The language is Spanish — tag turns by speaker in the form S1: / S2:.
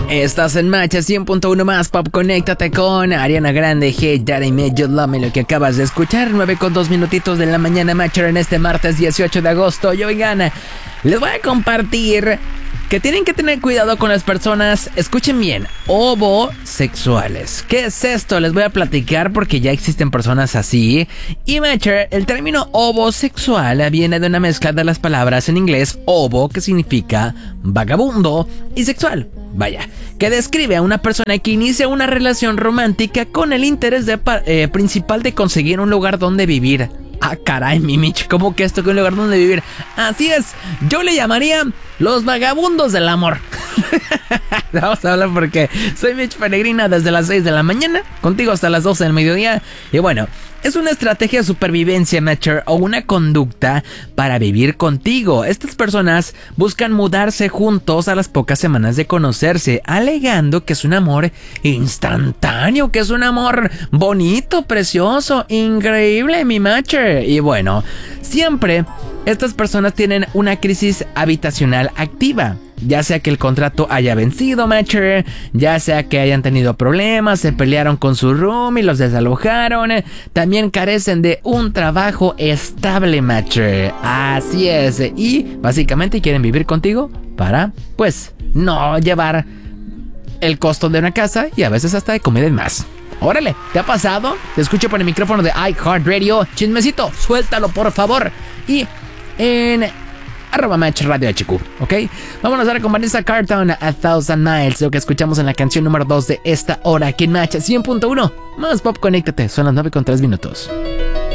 S1: Estás en Matcha 100.1 más Pop. Conéctate con Ariana Grande, Hey Daddy Me You Love Me, lo que acabas de escuchar. 9:02 minutitos de la mañana, Matcher, en este martes 18 de agosto. Y oigan, les voy a compartir que tienen que tener cuidado con las personas, escuchen bien, ovosexuales. ¿Qué es esto? Les voy a platicar porque ya existen personas así. Y Matcher, el término ovosexual viene de una mezcla de las palabras en inglés ovo, que significa vagabundo, y sexual, vaya, que describe a una persona que inicia una relación romántica con el interés principal de conseguir un lugar donde vivir. Ah, caray, mi Mitch, ¿cómo que esto que un lugar donde vivir? Así es, yo le llamaría los vagabundos del amor. Vamos a hablar porque soy Mitch Peregrina desde las 6 de la mañana, contigo hasta las 12 del mediodía. Y bueno, es una estrategia de supervivencia, Matcher, o una conducta para vivir contigo. Estas personas buscan mudarse juntos a las pocas semanas de conocerse, alegando que es un amor instantáneo, que es un amor bonito, precioso, increíble, mi Matcher. Y bueno, siempre estas personas tienen una crisis habitacional activa. Ya sea que el contrato haya vencido, Matcher, ya sea que hayan tenido problemas, se pelearon con su roomie y los desalojaron, también carecen de un trabajo estable, Matcher. Así es, y básicamente quieren vivir contigo para, pues, no llevar el costo de una casa y a veces hasta de comida y más. Órale, ¿te ha pasado? Te escucho por el micrófono de iHeartRadio. Chismecito, suéltalo por favor. Y en @Match Radio HQ, ¿ok? Vámonos ahora con Vanessa Carlton, A Thousand Miles, lo que escuchamos en la canción número 2 de esta hora aquí en Match 100.1 más Pop. Conéctate, son las 9:03 minutos.